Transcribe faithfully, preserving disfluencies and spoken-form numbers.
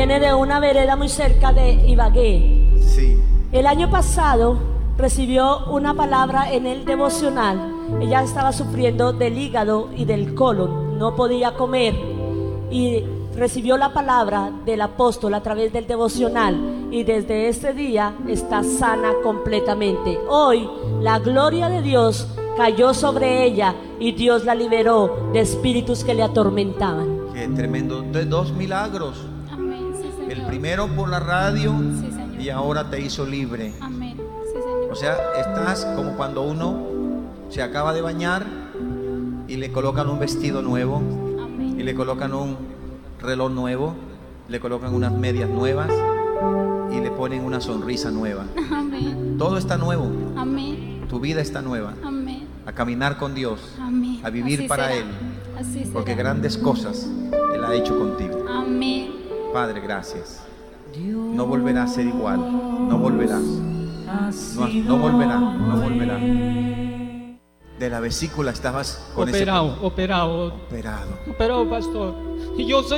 viene de una vereda muy cerca de Ibagué. Sí. El año pasado recibió una palabra en el devocional. Ella estaba sufriendo del hígado y del colon, no podía comer, y recibió la palabra del apóstol a través del devocional, y desde este día está sana completamente. Hoy la gloria de Dios cayó sobre ella y Dios la liberó de espíritus que le atormentaban. Qué tremendo. De dos milagros. Amén, sí, Señor. El primero por la radio, Sí, Señor. y ahora te hizo libre. Amén, sí, Señor. O sea, estás como cuando uno se acaba de bañar y le colocan un vestido nuevo, Amén. y le colocan un reloj nuevo, le colocan unas medias nuevas y le ponen una sonrisa nueva. Amén. Todo está nuevo. Amén. Tu vida está nueva. Amén. A caminar con Dios, Amén. a vivir Así para será. Él, Así será. porque grandes cosas Él ha hecho contigo. Amén. Padre, gracias. No volverá a ser igual. No volverá. No, no volverá. No volverá. De la vesícula estabas con Operado, ese operado, operado. operado, pastor. Y yo sé